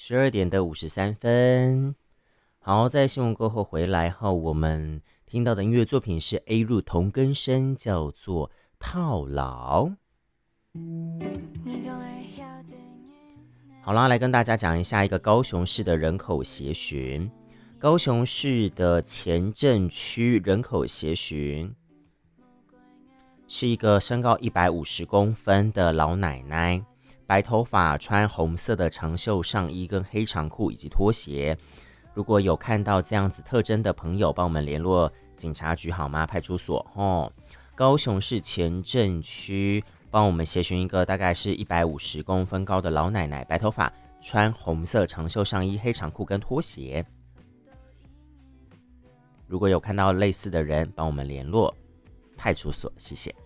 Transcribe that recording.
12:53。好，在新闻过后回来后，我们听到的音乐作品是 A 入同根生，叫做套牢。好啦，来跟大家讲一下一个高雄市的人口协寻。高雄市的前镇区人口协寻是一个身高150公分的老奶奶，白头发，穿红色的长袖上衣跟黑长裤以及拖鞋。如果有看到这样子特征的朋友，帮我们联络警察局好吗？派出所高雄市前镇区帮我们协寻一个大概是150公分高的老奶奶，白头发，穿红色长袖上衣、黑长裤跟拖鞋。如果有看到类似的人，帮我们联络派出所，谢谢。